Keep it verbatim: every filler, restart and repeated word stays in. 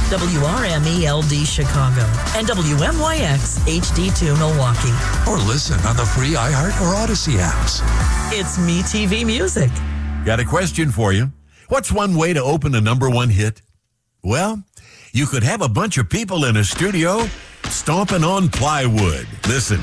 W R M E L D Chicago, and W M Y X H D two Milwaukee. Or listen on the free iHeart or Odyssey apps. It's MeTV Music. Got a question for you. What's one way to open a number one hit? Well, you could have a bunch of people in a studio stomping on plywood. Listen.